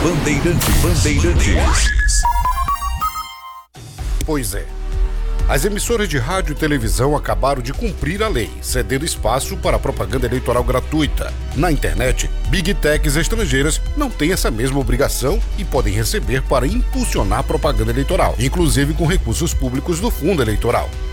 Bandeirantes. Pois é. As emissoras de rádio e televisão acabaram de cumprir a lei, cedendo espaço para propaganda eleitoral gratuita. Na internet, Big Techs estrangeiras não têm essa mesma obrigação e podem receber para impulsionar propaganda eleitoral, inclusive com recursos públicos do fundo eleitoral.